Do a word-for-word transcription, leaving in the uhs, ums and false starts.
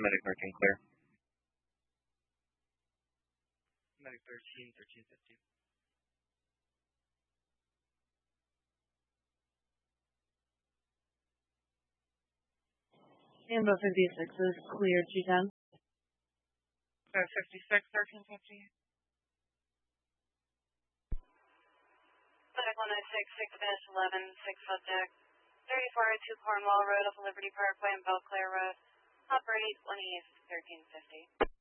Medic thirteen clear. Medic thirteen, thirteen fifty. Ambo fifty-six is clear, G ten. So fifty-six, thirteen fifty. Medic one oh six, six dash eleven, six subject. thirty-four oh two Cornwall Road off Liberty Parkway and Belle Claire Road. Operate one east, thirteen fifty.